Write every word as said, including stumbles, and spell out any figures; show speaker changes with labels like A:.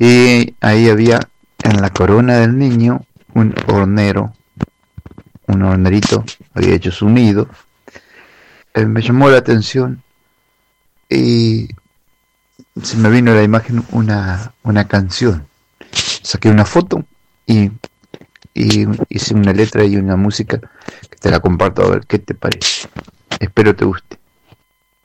A: Y ahí había en la corona del niño un hornero, un hornerito, había hecho su nido. Eh, me llamó la atención y se me vino a la imagen una, una canción. Saqué una foto y, y hice una letra y una música que te la comparto a ver qué te parece. Espero te guste.